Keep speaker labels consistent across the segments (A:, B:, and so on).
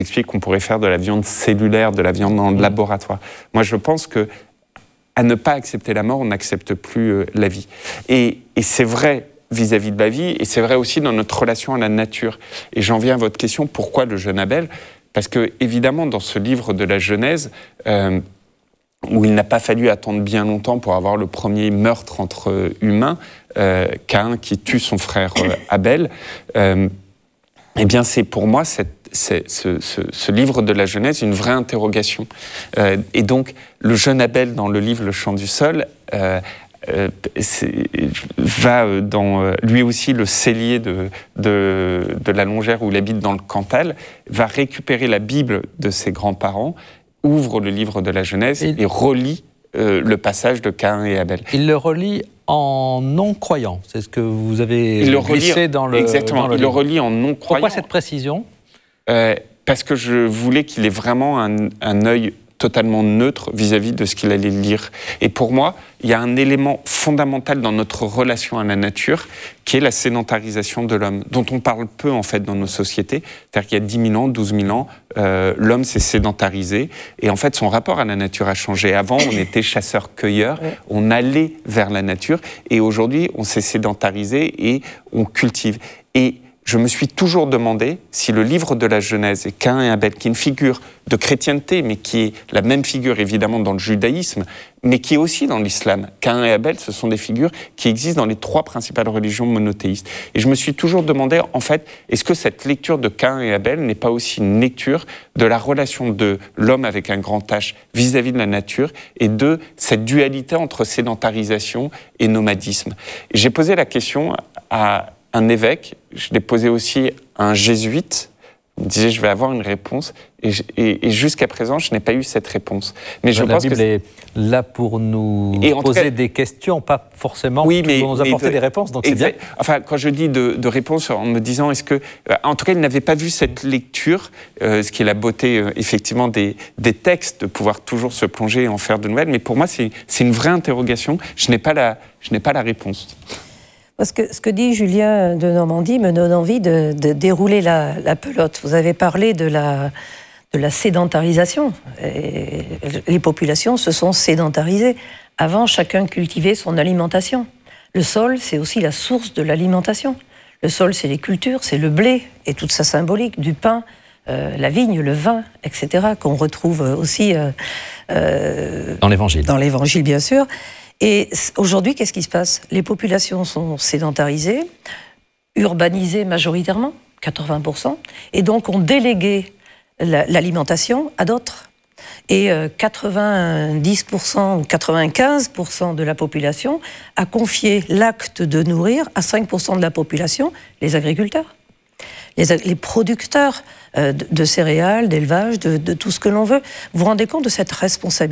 A: explique qu'on pourrait faire de la viande cellulaire, de la viande en laboratoire. Moi, je pense que à ne pas accepter la mort, on n'accepte plus la vie. Et c'est vrai vis-à-vis de la vie, et c'est vrai aussi dans notre relation à la nature. Et j'en viens à votre question, pourquoi le jeune Abel ? Parce que, évidemment, dans ce livre de la Genèse, où il n'a pas fallu attendre bien longtemps pour avoir le premier meurtre entre humains, Caïn qui tue son frère Abel, eh bien, c'est pour moi ce livre de la Genèse une vraie interrogation. Et donc, le jeune Abel dans le livre Le Chant du Sol va dans lui aussi le cellier de la Longère où il habite dans le Cantal, va récupérer la Bible de ses grands-parents, ouvre le livre de la Genèse et relit le passage de Caïn et Abel.
B: Il le relit en non-croyant, c'est ce que vous avez glissé dans le
A: exactement,
B: dans le
A: il
B: livre.
A: Le relit en non-croyant.
B: Pourquoi cette précision ?
A: Parce que je voulais qu'il ait vraiment un œil totalement neutre vis-à-vis de ce qu'il allait lire. Et pour moi, il y a un élément fondamental dans notre relation à la nature qui est la sédentarisation de l'homme, dont on parle peu en fait dans nos sociétés. C'est-à-dire qu'il y a 10 000 ans, 12 000 ans, l'homme s'est sédentarisé et en fait son rapport à la nature a changé. Avant, on était chasseurs-cueilleurs, on allait vers la nature et aujourd'hui, on s'est sédentarisé et on cultive. Et je me suis toujours demandé si le livre de la Genèse et Caïn et Abel, qui est une figure de chrétienté, mais qui est la même figure évidemment dans le judaïsme, mais qui est aussi dans l'islam. Caïn et Abel, ce sont des figures qui existent dans les 3 principales religions monothéistes. Et je me suis toujours demandé, en fait, est-ce que cette lecture de Caïn et Abel n'est pas aussi une lecture de la relation de l'homme avec un grand H vis-à-vis de la nature et de cette dualité entre sédentarisation et nomadisme. Et j'ai posé la question à un évêque, je l'ai posé aussi à un jésuite, il me disait je vais avoir une réponse, et jusqu'à présent je n'ai pas eu cette réponse. Mais je pense
B: Bible
A: que
B: est là pour nous poser des questions, pas forcément pour nous apporter des réponses, donc c'est bien.
A: Enfin, quand je dis de réponse en me disant est-ce que... En tout cas, il n'avait pas vu cette lecture, ce qui est la beauté effectivement des textes, de pouvoir toujours se plonger et en faire de nouvelles, mais pour moi c'est une vraie interrogation, je n'ai pas la réponse.
C: Parce que ce que dit Julien de Normandie me donne envie de dérouler la pelote. Vous avez parlé de la sédentarisation. Et les populations se sont sédentarisées. Avant, chacun cultivait son alimentation. Le sol, c'est aussi la source de l'alimentation. Le sol, c'est les cultures, c'est le blé et toute sa symbolique, du pain, la vigne, le vin, etc., qu'on retrouve aussi
B: dans l'Évangile.
C: Dans l'Évangile, bien sûr. Et aujourd'hui, qu'est-ce qui se passe ? Les populations sont sédentarisées, urbanisées majoritairement, 80%, et donc ont délégué l'alimentation à d'autres. Et 90% ou 95% de la population a confié l'acte de nourrir à 5% de la population, les agriculteurs. Les producteurs de céréales, d'élevage, de tout ce que l'on veut. Vous vous rendez compte de cette responsabilité ?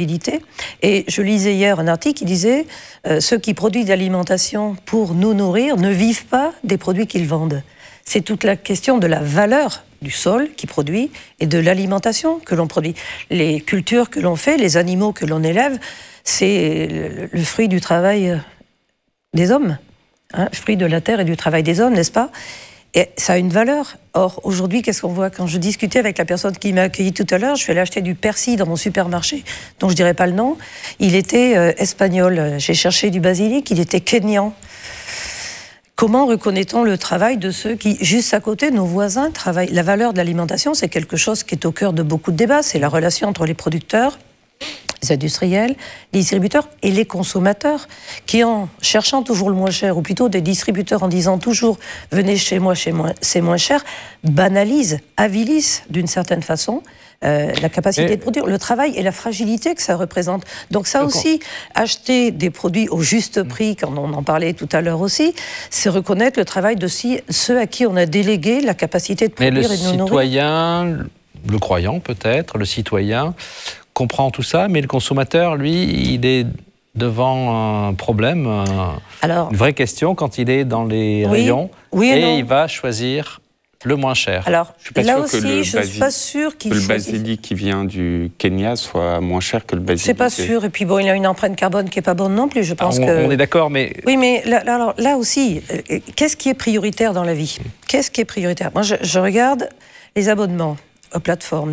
C: Et je lisais hier un article qui disait ceux qui produisent de l'alimentation pour nous nourrir ne vivent pas des produits qu'ils vendent. C'est toute la question de la valeur du sol qui produit et de l'alimentation que l'on produit. Les cultures que l'on fait, les animaux que l'on élève, c'est le fruit du travail des hommes, hein, fruit de la terre et du travail des hommes, n'est-ce pas ? Et ça a une valeur. Or, aujourd'hui, qu'est-ce qu'on voit ? Quand je discutais avec la personne qui m'a accueilli tout à l'heure, je suis allée acheter du persil dans mon supermarché, dont je ne dirai pas le nom. Il était espagnol. J'ai cherché du basilic, il était kényan. Comment reconnaît-on le travail de ceux qui, juste à côté, nos voisins, travaillent ? La valeur de l'alimentation, c'est quelque chose qui est au cœur de beaucoup de débats. C'est la relation entre les producteurs, les industriels, les distributeurs et les consommateurs qui, en cherchant toujours le moins cher, ou plutôt des distributeurs en disant toujours « venez chez moi, c'est moins cher », banalisent, avilissent d'une certaine façon la capacité de produire, le travail et la fragilité que ça représente. Donc ça aussi, acheter des produits au juste prix, quand on en parlait tout à l'heure aussi, c'est reconnaître le travail de ceux à qui on a délégué la capacité de produire et de nous nourrir.
B: Mais le citoyen, le croyant peut-être, le citoyen comprend tout ça, mais le consommateur, lui, il est devant un problème, une vraie question quand il est dans les rayons, et il va choisir le moins cher.
C: Alors, là aussi, je ne suis pas sûre qu'il
A: le basilic qui vient du Kenya soit moins cher que le basilic.
C: C'est pas sûr, et puis bon, il a une empreinte carbone qui n'est pas bonne non plus, je pense que...
B: On est d'accord, mais...
C: Oui, mais là aussi, qu'est-ce qui est prioritaire dans la vie ? Qu'est-ce qui est prioritaire ? Moi, je regarde les abonnements. plateformes.